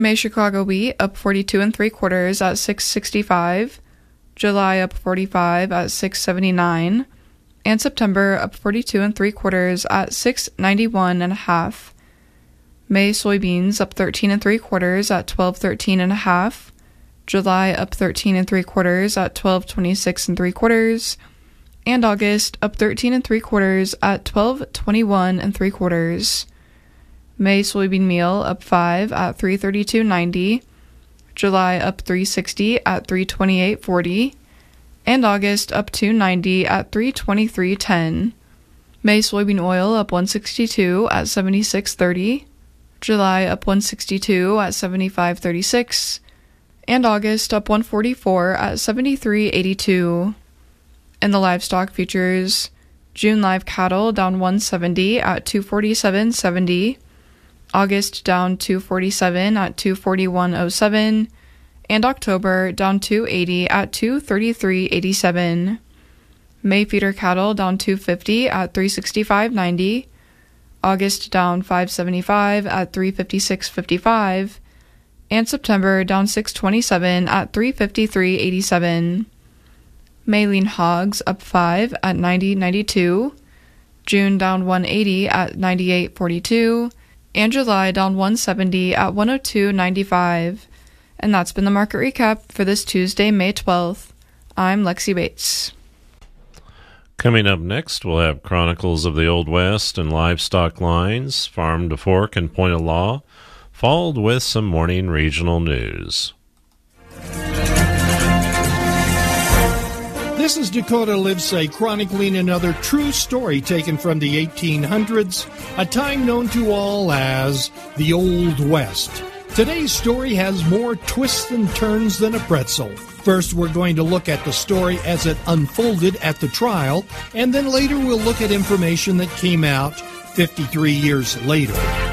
May Chicago wheat up 42 3/4 at $6.65. July up 45 at $6.79. And September up 42 3/4 at $6.91.5. May soybeans up 13 3/4 at $12.13.5. July up 13 3/4 at $12.26 3/4. And August up 13 3/4 at $12.21 3/4. May soybean meal up 5 at $3.32.90. July up $3.60 at $3.28.40. And August up $2.90 at $3.23.10. May soybean oil up $1.62 at $76.30. July up $1.62 at $75.36. And August up $1.44 at $73.82. In the livestock futures, June live cattle down $1.70 at $247.70. August down $2.47 at $241.07. And October down $2.80 at $233.87. May feeder cattle down $2.50 at $365.90. August down $5.75 at $356.55. And September down $6.27 at $353.87. May lean hogs up 5 at $90.92. June down $1.80 at $98.42. And July down $1.70 at $102.95. And that's been the market recap for this Tuesday, May 12th. I'm Lexi Bates. Coming up next, we'll have Chronicles of the Old West and Livestock Lines, Farm to Fork and Point of Law, followed with some morning regional news. This is Dakota Livesay chronicling another true story taken from the 1800s, a time known to all as the Old West. Today's story has more twists and turns than a pretzel. First, we're going to look at the story as it unfolded at the trial, and then later we'll look at information that came out 53 years later.